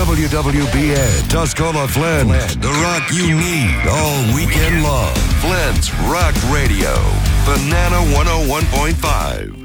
WWBN, Tuscola Flint, the rock you need all weekend long. Flint's Rock Radio, Banana 101.5.